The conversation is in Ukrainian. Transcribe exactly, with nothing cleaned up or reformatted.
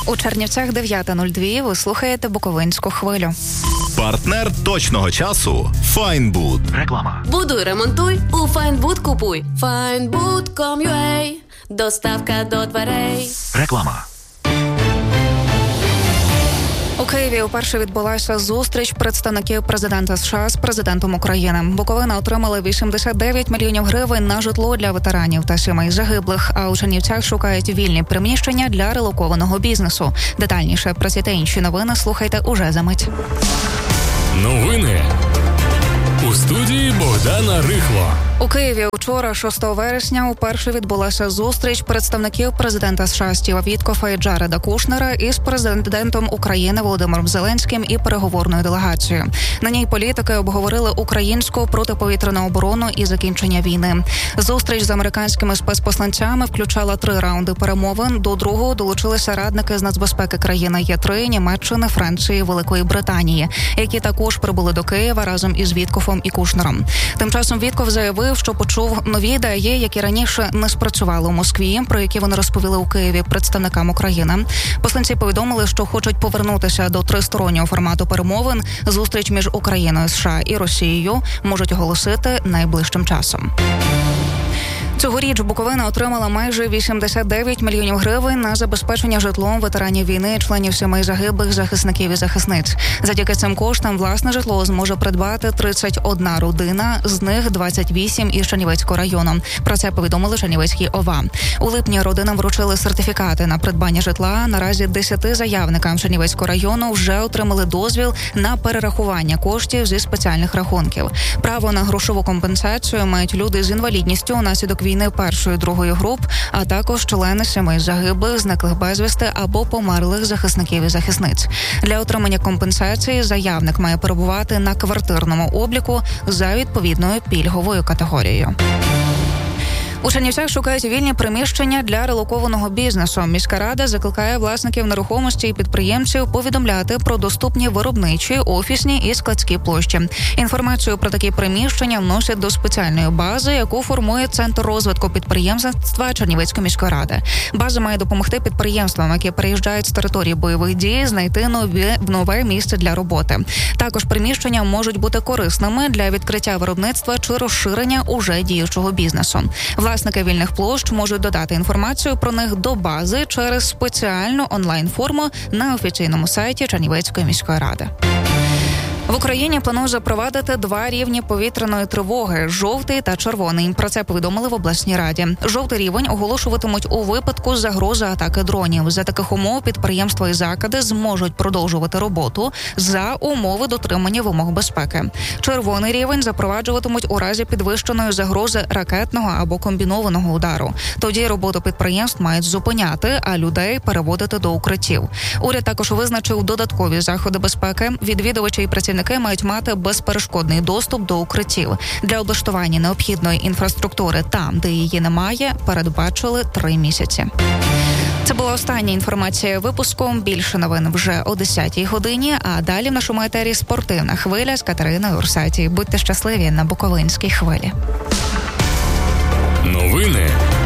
У Чернівцях дев'ята нуль два. Ви слухаєте Буковинську хвилю. Партнер точного часу – Файнбуд. Реклама. Будуй, ремонтуй, у Файнбуд купуй. файнбуд крапка ком крапка ю а. Доставка до дверей. Реклама. У Києві вперше відбулася зустріч представників президента США з президентом України. Буковина отримала вісімдесят дев'ять мільйонів гривень на житло для ветеранів та сімей загиблих, а у Чернівцях шукають вільні приміщення для релокованого бізнесу. Детальніше про ці та інші новини слухайте уже за мить. Новини у студії Богдана Рихло. У Києві вчора, шостого вересня, уперше відбулася зустріч представників президента США Стіва Віткофа і Джареда Кушнера із президентом України Володимиром Зеленським і переговорною делегацією. На ній політики обговорили українську протиповітряну оборону і закінчення війни. Зустріч з американськими спецпосланцями включала три раунди перемовин. До другого долучилися радники з нацбезпеки країни Є три, Німеччини, Франції, Великої Британії, які також прибули до Києва разом із Віткофом і Кушнером. Тим часом Віткоф заявив, що почув нові ідеї, які раніше не спрацювали у Москві, про які вони розповіли у Києві представникам України. Посланці повідомили, що хочуть повернутися до тристороннього формату перемовин. Зустріч між Україною, США і Росією можуть оголосити найближчим часом. Цьогоріч Буковина отримала майже вісімдесят дев'ять мільйонів гривень на забезпечення житлом ветеранів війни, членів сімей загиблих, захисників і захисниць. Завдяки цим коштам власне житло зможе придбати тридцять одна родина, з них двадцять вісім із Чернівецького району. Про це повідомили Чернівецькій ОВА. У липні родинам вручили сертифікати на придбання житла. Наразі десяти заявникам Чернівецького району вже отримали дозвіл на перерахування коштів зі спеціальних рахунків. Право на грошову компенсацію мають люди з інвалідністю внаслідок війни першої, другої груп, а також члени сімей загиблих, зниклих безвісти або померлих захисників і захисниць. Для отримання компенсації заявник має перебувати на квартирному обліку за відповідною пільговою категорією. У Чернівцях шукають вільні приміщення для релокованого бізнесу. Міська рада закликає власників нерухомості і підприємців повідомляти про доступні виробничі, офісні і складські площі. Інформацію про такі приміщення вносять до спеціальної бази, яку формує Центр розвитку підприємництва Чернівецької міської ради. База має допомогти підприємствам, які переїжджають з території бойових дій, знайти нове, нове місце для роботи. Також приміщення можуть бути корисними для відкриття виробництва чи розширення уже діючого бізнесу. Власники вільних площ можуть додати інформацію про них до бази через спеціальну онлайн-форму на офіційному сайті Чернівецької міської ради. В Україні планують запровадити два рівні повітряної тривоги – жовтий та червоний. Про це повідомили в обласній раді. Жовтий рівень оголошуватимуть у випадку загрози атаки дронів. За таких умов підприємства і заклади зможуть продовжувати роботу за умови дотримання вимог безпеки. Червоний рівень запроваджуватимуть у разі підвищеної загрози ракетного або комбінованого удару. Тоді роботу підприємств мають зупиняти, а людей переводити до укриттів. Уряд також визначив додаткові заходи безпеки. Відвідувачі і працівники мають мати безперешкодний доступ до укриттів. Для облаштування необхідної інфраструктури там, де її немає, передбачили три місяці. Це була остання інформація випуску. Більше новин вже о десятій годині, а далі в нашому етері спортивна хвиля з Катериною Урсаті. Будьте щасливі на Буковинській хвилі. Новини